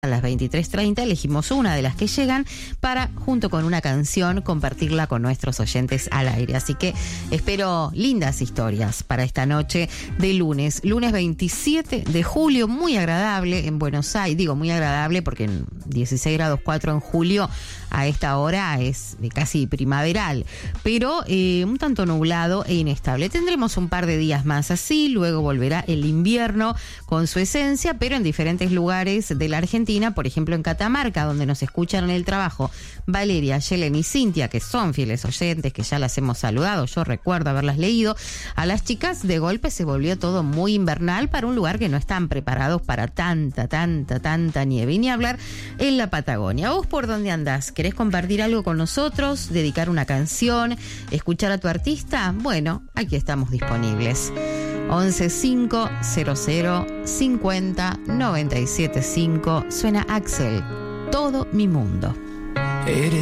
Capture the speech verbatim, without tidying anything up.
A las veintitrés treinta elegimos una de las que llegan para, junto con una canción, compartirla con nuestros oyentes al aire. Así que espero lindas historias para esta noche de lunes. Lunes veintisiete de julio, muy agradable en Buenos Aires. Digo muy agradable porque en dieciséis grados cuatro en julio a esta hora es casi primaveral. Pero eh, un tanto nublado e inestable. Tendremos un par de días más así, luego volverá el invierno con su esencia, pero en diferentes lugares de la Argentina. Por ejemplo, en Catamarca, donde nos escuchan en el trabajo Valeria, Yelen y Cintia, que son fieles oyentes, que ya las hemos saludado, yo recuerdo haberlas leído. A las chicas de golpe se volvió todo muy invernal para un lugar que no están preparados para tanta, tanta, tanta nieve. Y ni hablar en la Patagonia. ¿Vos por dónde andás? ¿Querés compartir algo con nosotros? ¿Dedicar una canción? ¿Escuchar a tu artista? Bueno, aquí estamos disponibles. once cinco cero cero cincuenta noventa y siete cinco. Suena Axel, Todo mi mundo. Eres